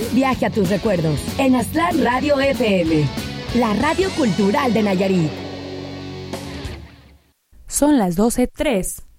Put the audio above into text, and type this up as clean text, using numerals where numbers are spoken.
viaje a tus recuerdos en Aztlán Radio FM, la radio cultural de Nayarit. Son las 12:03.